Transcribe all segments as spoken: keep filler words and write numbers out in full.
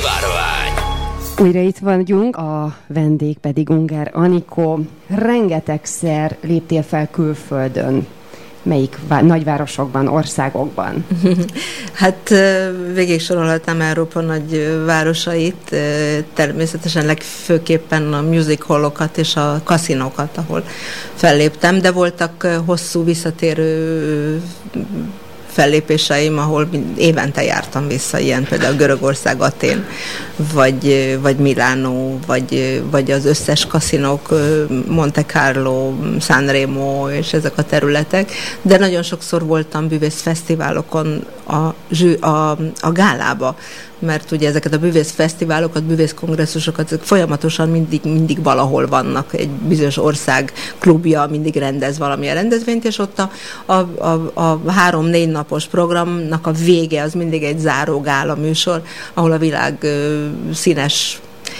Szivárvány. Újra itt vagyunk, a vendég pedig Unger Anikó. Rengetegszer léptél fel külföldön. Melyik vá- nagyvárosokban, országokban? Hát végig sorolhatnám Európa nagy városait, természetesen legfőképpen a music hallokat és a kaszinókat, ahol felléptem, de voltak hosszú visszatérő fellépéseim, ahol évente jártam vissza, ilyen például Görögország, Atén, vagy, vagy Milánó, vagy, vagy az összes kaszinók, Monte Carlo, Sanremo és ezek a területek, de nagyon sokszor voltam bűvészfesztiválokon a, a, a gálába, mert ugye ezeket a bűvészfesztiválokat, bűvészkongresszusokat ezek folyamatosan mindig, mindig valahol vannak. Egy bizonyos ország klubja mindig rendez valamilyen rendezvényt, és ott a, a, a, a három-négy napos programnak a vége az mindig egy záró gála műsor, ahol a világ ö, színes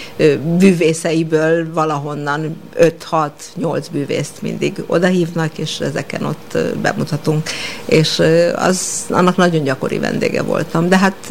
bűvészeiből valahonnan öt-hat-nyolc bűvészt mindig odahívnak, és ezeken ott bemutatunk. És az, annak nagyon gyakori vendége voltam. De hát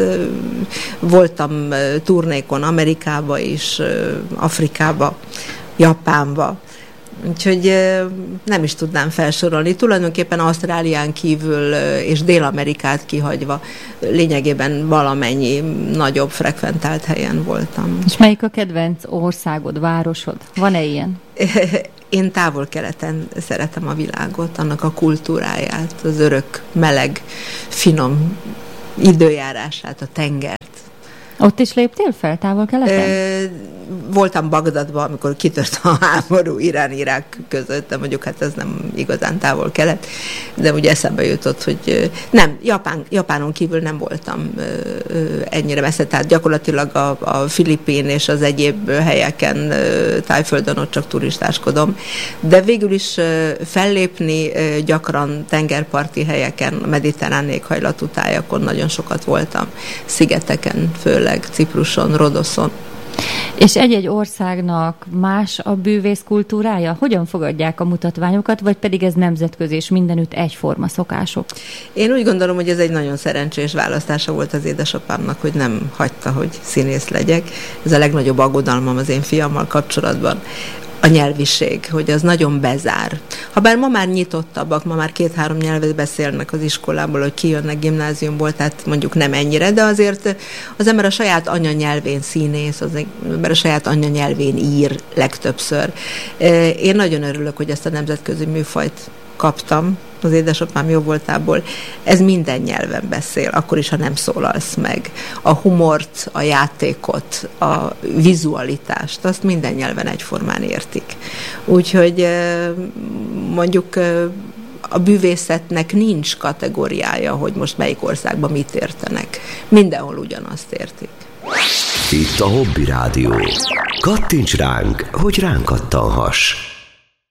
voltam turnékon Amerikába is, Afrikába, Japánba. Úgyhogy nem is tudnám felsorolni. Tulajdonképpen Ausztrálián kívül és Dél-Amerikát kihagyva lényegében valamennyi nagyobb frekventált helyen voltam. És melyik a kedvenc országod, városod? Van-e ilyen? Én távol-keleten szeretem a világot, annak a kultúráját, az örök, meleg, finom időjárását, a tengert. Ott is léptél fel távol-keleten? Voltam Bagdadban, amikor kitört a háború Irán-Irák között, de mondjuk hát ez nem igazán távol-kelet, de ugye eszembe jutott, hogy nem, Japán, Japánon kívül nem voltam ennyire messze, tehát gyakorlatilag a, a Filipín és az egyéb helyeken, Tájföldön ott csak turistáskodom, de végül is fellépni gyakran tengerparti helyeken, a mediterrán éghajlatú tájakon nagyon sokat voltam, szigeteken, főleg Cipruson, Rodoszon. És egy-egy országnak más a bűvész kultúrája? Hogyan fogadják a mutatványokat, vagy pedig ez nemzetközi és mindenütt egyforma szokások? Én úgy gondolom, hogy ez egy nagyon szerencsés választása volt az édesapámnak, hogy nem hagyta, hogy színész legyek. Ez a legnagyobb aggodalmam az én fiammal kapcsolatban. A nyelviség, hogy az nagyon bezár. Habár ma már nyitottabbak, ma már két-három nyelvet beszélnek az iskolából, hogy kijönnek gimnáziumból, tehát mondjuk nem ennyire, de azért az ember a saját anyanyelvén színész, az ember a saját anyanyelvén ír legtöbbször. Én nagyon örülök, hogy ezt a nemzetközi műfajt kaptam az édesapám jó voltából. Ez minden nyelven beszél, akkor is, ha nem szólalsz meg. A humort, a játékot, a vizualitást, azt minden nyelven egyformán értik. Úgyhogy mondjuk a bűvészetnek nincs kategóriája, hogy most melyik országban mit értenek. Mindenhol ugyanazt értik. Itt a Hobby Rádió. Kattints ránk, hogy ránk kattanhass.